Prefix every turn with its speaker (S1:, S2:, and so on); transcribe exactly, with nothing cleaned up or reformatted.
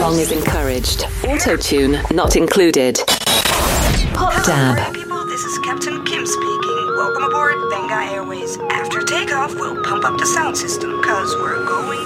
S1: song is encouraged. Auto-tune not included. Pop
S2: Hello,
S1: Dab.
S2: party people. This is Captain Kim speaking. Welcome aboard Benga Airways. After takeoff, we'll pump up the sound system, cause we're going